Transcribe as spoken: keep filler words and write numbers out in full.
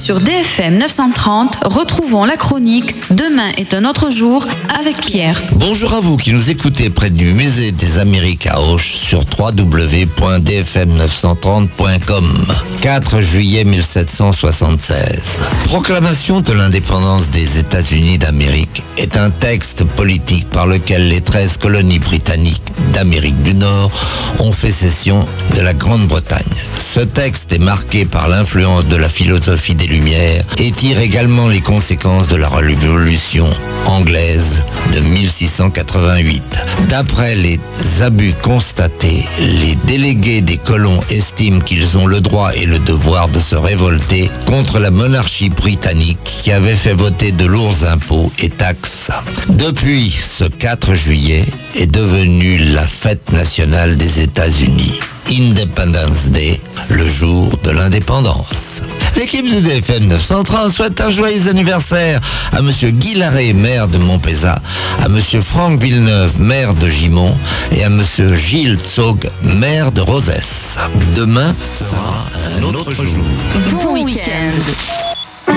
Sur D F M neuf cent trente, retrouvons la chronique Demain est un autre jour avec Pierre. Bonjour à vous qui nous écoutez près du musée des Amériques à Auch sur w w w point d f m neuf cent trente point com. quatre juillet mille sept cent soixante-seize. Proclamation de l'indépendance des États-Unis d'Amérique est un texte politique par lequel les treize colonies britanniques d'Amérique du Nord ont fait cession de la Grande-Bretagne. Ce texte est marqué par l'influence de la philosophie des Lumières et tire également les conséquences de la Révolution anglaise de mille six cent quatre-vingt-huit. D'après les abus constatés, les délégués des colons estiment qu'ils ont le droit et le devoir de se révolter contre la monarchie britannique qui avait fait voter de lourds impôts et taxes. Depuis, ce quatre juillet est devenu la fête nationale des États-Unis. Independence Day, le jour de l'indépendance. L'équipe de D F M neuf cent trente souhaite un joyeux anniversaire à Monsieur Guy Larrey, maire de Montpezat, à Monsieur Franck Villeneuve, maire de Gimont, et à Monsieur Gilles Tsog, maire de Rozès. Demain sera un autre jour. Bon week-end.